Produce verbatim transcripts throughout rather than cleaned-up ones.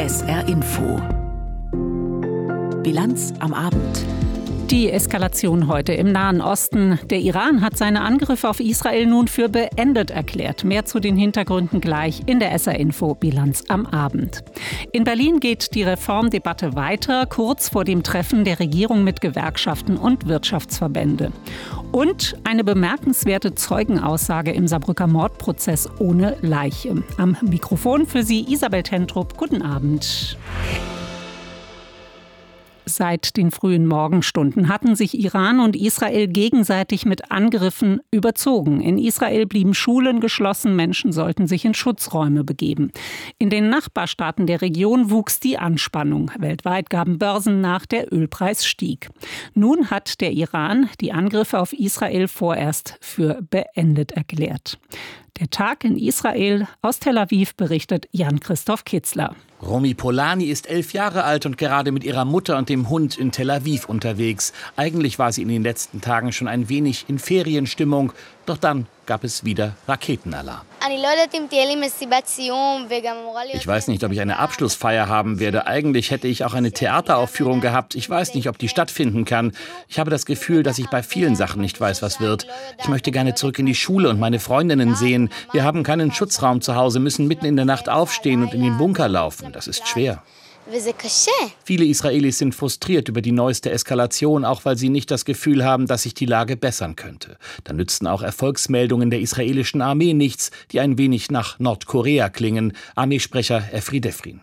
S R Info. Bilanz am Abend. Die Eskalation heute im Nahen Osten. Der Iran hat seine Angriffe auf Israel nun für beendet erklärt. Mehr zu den Hintergründen gleich in der S R-Info Bilanz am Abend. In Berlin geht die Reformdebatte weiter, kurz vor dem Treffen der Regierung mit Gewerkschaften und Wirtschaftsverbände. Und eine bemerkenswerte Zeugenaussage im Saarbrücker Mordprozess ohne Leiche. Am Mikrofon für Sie Isabel Tentrup. Guten Abend. Seit den frühen Morgenstunden hatten sich Iran und Israel gegenseitig mit Angriffen überzogen. In Israel blieben Schulen geschlossen, Menschen sollten sich in Schutzräume begeben. In den Nachbarstaaten der Region wuchs die Anspannung. Weltweit gaben Börsen nach, der Ölpreis stieg. Nun hat der Iran die Angriffe auf Israel vorerst für beendet erklärt. Der Tag in Israel. Aus Tel Aviv berichtet Jan-Christoph Kitzler. Romi Polani ist elf Jahre alt und gerade mit ihrer Mutter und dem Hund in Tel Aviv unterwegs. Eigentlich war sie in den letzten Tagen schon ein wenig in Ferienstimmung, doch dann gab es wieder Raketenalarm. Ich weiß nicht, ob ich eine Abschlussfeier haben werde. Eigentlich hätte ich auch eine Theateraufführung gehabt. Ich weiß nicht, ob die stattfinden kann. Ich habe das Gefühl, dass ich bei vielen Sachen nicht weiß, was wird. Ich möchte gerne zurück in die Schule und meine Freundinnen sehen. Wir haben keinen Schutzraum zu Hause, müssen mitten in der Nacht aufstehen und in den Bunker laufen. Das ist schwer. Viele Israelis sind frustriert über die neueste Eskalation, auch weil sie nicht das Gefühl haben, dass sich die Lage bessern könnte. Da nützen auch Erfolgsmeldungen der israelischen Armee nichts, die ein wenig nach Nordkorea klingen. Armeesprecher Efri Defrin.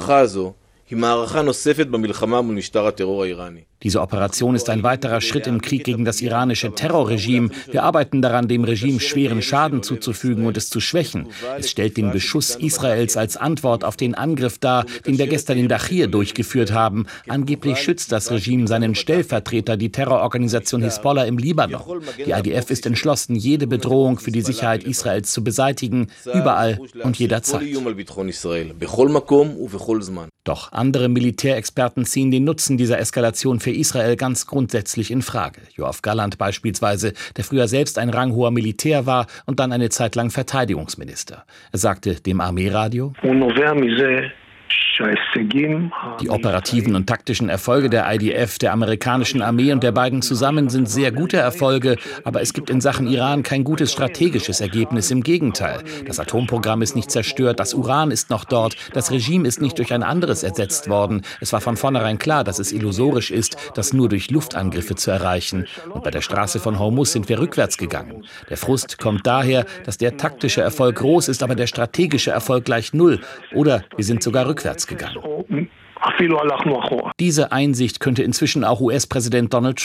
Diese Operation ist ein weiterer Schritt im Krieg gegen das iranische Terrorregime. Wir arbeiten daran, dem Regime schweren Schaden zuzufügen und es zu schwächen. Es stellt den Beschuss Israels als Antwort auf den Angriff dar, den wir gestern in Dachir durchgeführt haben. Angeblich schützt das Regime seinen Stellvertreter, die Terrororganisation Hisbollah im Libanon. Die I D F ist entschlossen, jede Bedrohung für die Sicherheit Israels zu beseitigen, überall und jederzeit. Doch andere Militärexperten ziehen den Nutzen dieser Eskalation für Israel ganz grundsätzlich in Frage. Yoav Gallant beispielsweise, der früher selbst ein ranghoher Militär war und dann eine Zeit lang Verteidigungsminister. Er sagte dem Armeeradio: Die operativen und taktischen Erfolge der I D F, der amerikanischen Armee und der beiden zusammen sind sehr gute Erfolge, aber es gibt in Sachen Iran kein gutes strategisches Ergebnis. Im Gegenteil, das Atomprogramm ist nicht zerstört, das Uran ist noch dort, das Regime ist nicht durch ein anderes ersetzt worden. Es war von vornherein klar, dass es illusorisch ist, das nur durch Luftangriffe zu erreichen. Und bei der Straße von Hormuz sind wir rückwärts gegangen. Der Frust kommt daher, dass der taktische Erfolg groß ist, aber der strategische Erfolg gleich null. Oder wir sind sogar rückwärts gegangen. Diese Einsicht könnte inzwischen auch U S-Präsident Donald